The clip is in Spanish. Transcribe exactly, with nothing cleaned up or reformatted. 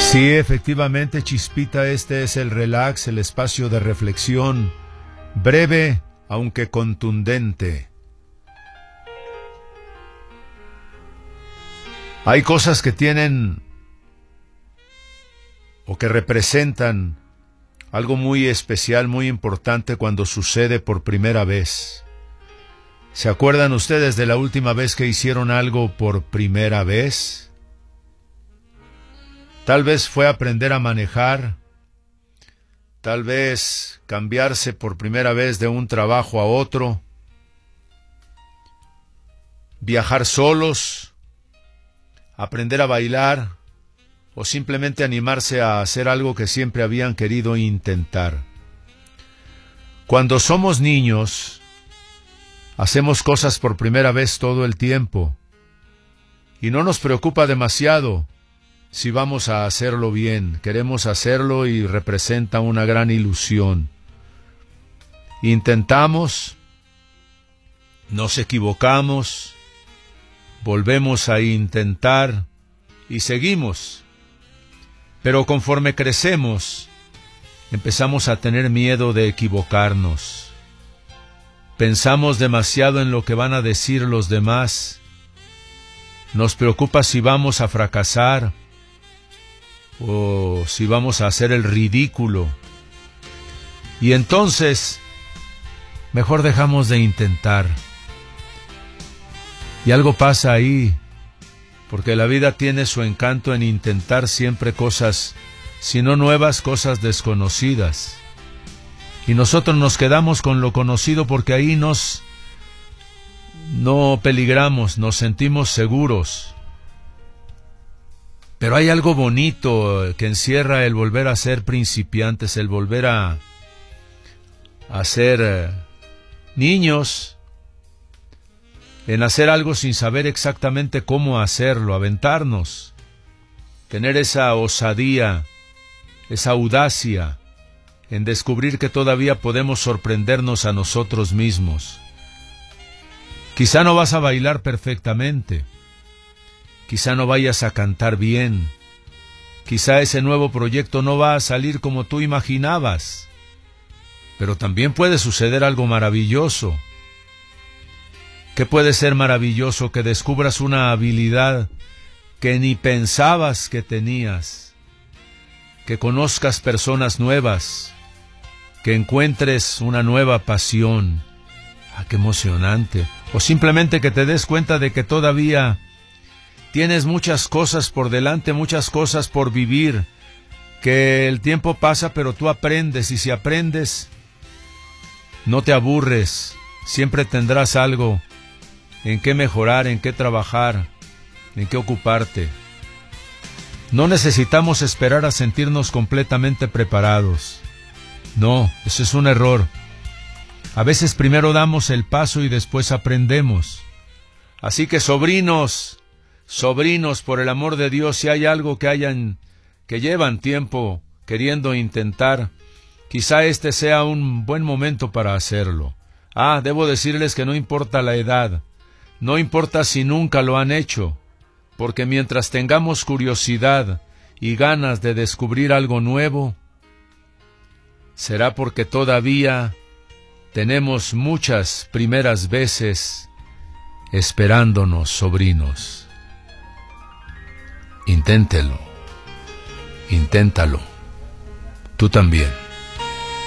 Sí, efectivamente, Chispita, este es el relax, el espacio de reflexión, breve, aunque contundente. Hay cosas que tienen o que representan algo muy especial, muy importante cuando sucede por primera vez. ¿Se acuerdan ustedes de la última vez que hicieron algo por primera vez? Tal vez fue aprender a manejar, tal vez cambiarse por primera vez de un trabajo a otro, viajar solos, aprender a bailar o simplemente animarse a hacer algo que siempre habían querido intentar. Cuando somos niños, hacemos cosas por primera vez todo el tiempo y no nos preocupa demasiado si vamos a hacerlo bien. Queremos hacerlo y representa una gran ilusión. Intentamos, nos equivocamos, volvemos a intentar y seguimos. Pero conforme crecemos, empezamos a tener miedo de equivocarnos. Pensamos demasiado en lo que van a decir los demás. Nos preocupa si vamos a fracasar o si vamos a hacer el ridículo. Y entonces, mejor dejamos de intentar. Y algo pasa ahí, porque la vida tiene su encanto en intentar siempre cosas, si no nuevas, cosas desconocidas. Y nosotros nos quedamos con lo conocido porque ahí nos no peligramos, nos sentimos seguros. Pero hay algo bonito que encierra el volver a ser principiantes, el volver a, a ser eh, niños, en hacer algo sin saber exactamente cómo hacerlo, aventarnos, tener esa osadía, esa audacia, en descubrir que todavía podemos sorprendernos a nosotros mismos. Quizá no vas a bailar perfectamente, quizá no vayas a cantar bien, quizá ese nuevo proyecto no va a salir como tú imaginabas, pero también puede suceder algo maravilloso. ¿Qué puede ser maravilloso? Que descubras una habilidad que ni pensabas que tenías, que conozcas personas nuevas, que encuentres una nueva pasión. ¡Ah, qué emocionante! O simplemente que te des cuenta de que todavía tienes muchas cosas por delante, muchas cosas por vivir, que el tiempo pasa pero tú aprendes, y si aprendes no te aburres, siempre tendrás algo en qué mejorar, en qué trabajar, en qué ocuparte. No necesitamos esperar a sentirnos completamente preparados. No, eso es un error. A veces primero damos el paso y después aprendemos. Así que sobrinos, sobrinos, por el amor de Dios, si hay algo que hayan, que llevan tiempo queriendo intentar, quizá este sea un buen momento para hacerlo. Ah, debo decirles que no importa la edad, no importa si nunca lo han hecho, porque mientras tengamos curiosidad y ganas de descubrir algo nuevo, será porque todavía tenemos muchas primeras veces esperándonos, sobrinos. Inténtelo, inténtalo, tú también.